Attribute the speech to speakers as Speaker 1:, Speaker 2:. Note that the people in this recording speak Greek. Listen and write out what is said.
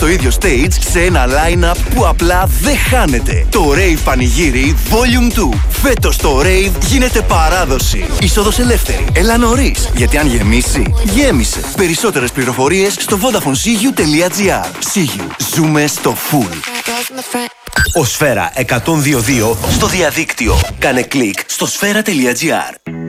Speaker 1: στο ίδιο stage σε ένα line-up που απλά δεν χάνεται. Το Rave Πανηγύρι Volume 2. Φέτος το Rave γίνεται παράδοση. Είσοδος ελεύθερη. Έλα νωρίς, γιατί αν γεμίσει, γέμισε. Περισσότερες πληροφορίες στο vodafonesiu.gr. Sigiu. Ζούμε στο full.
Speaker 2: Ο Σφαίρα 102.2 στο διαδίκτυο. Κάνε κλικ στο sfera.gr.